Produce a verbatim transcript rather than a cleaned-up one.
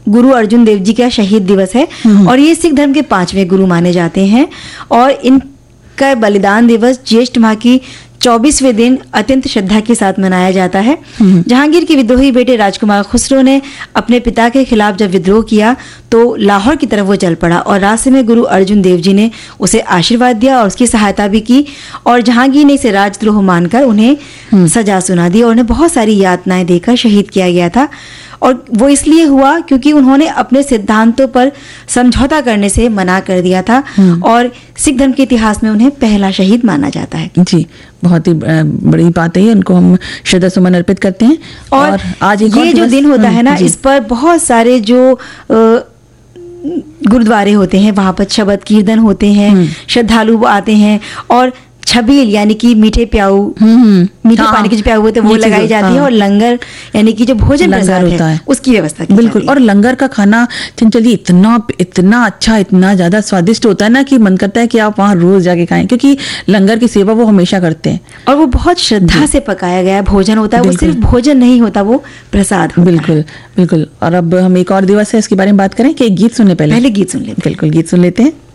गुरु अर्जुन देव जी का शहीद दिवस है और ये सिख धर्म के पांचवें गुरु माने जाते हैं और इनका बलिदान दिवस ज्येष्ठ माह की चौबीसवें दिन अत्यंत श्रद्धा के साथ मनाया जाता है। जहांगीर के विद्रोही बेटे राजकुमार खुसरो ने अपने पिता के खिलाफ जब विद्रोह किया तो लाहौर की तरफ वो चल पड़ा और रास्ते में गुरु अर्जुन देव जी ने उसे आशीर्वाद दिया और उसकी सहायता भी की और जहांगीर ने इसे राजद्रोह मानकर उन्हें सजा सुना दी और उन्हें बहुत सारी यातनाएं देकर शहीद किया गया था। और वो इसलिए हुआ क्योंकि उन्होंने अपने सिद्धांतों पर समझौता करने से मना कर दिया था और सिख धर्म के इतिहास में उन्हें पहला शहीद माना जाता है। जी, बहुत ही बड़ी बात है, उनको हम श्रद्धा सुमन अर्पित करते हैं। और, और आज एक ये जो दिन होता है ना, इस पर बहुत सारे जो गुरुद्वारे होते हैं वहां पर शबद कीर्तन होते हैं, श्रद्धालु आते हैं और छबील यानी कि मीठे प्याऊ मीठे हाँ, पानी के जो प्याऊ होते हैं वो लगाई जाती हाँ, है और लंगर यानी कि जो भोजन प्रसाद होता है, है उसकी व्यवस्था की बिल्कुल। और लंगर का खाना चंचली इतना इतना अच्छा इतना ज्यादा स्वादिष्ट होता है ना कि मन करता है कि आप वहाँ रोज जाके खाएं, क्योंकि लंगर की सेवा वो हमेशा करते हैं और वो बहुत श्रद्धा से पकाया गया भोजन होता है। वो सिर्फ भोजन नहीं होता, वो प्रसाद होता है। बिल्कुल बिल्कुल। और अब हम एक और दिवस है इसके बारे में बात करें कि एक गीत सुनने पहले पहले गीत सुन लेते हैं। बिल्कुल, गीत सुन लेते हैं।